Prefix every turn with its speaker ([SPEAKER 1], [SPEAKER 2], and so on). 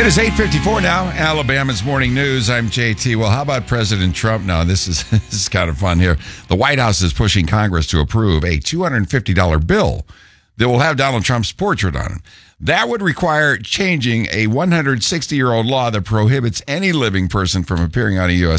[SPEAKER 1] It is 8:54 now, Alabama's Morning News. I'm JT. Well, how about President Trump now? This is kind of fun here. The White House is pushing Congress to approve a $250 bill that will have Donald Trump's portrait on it. That would require changing a 160-year-old law that prohibits any living person from appearing on a U.S.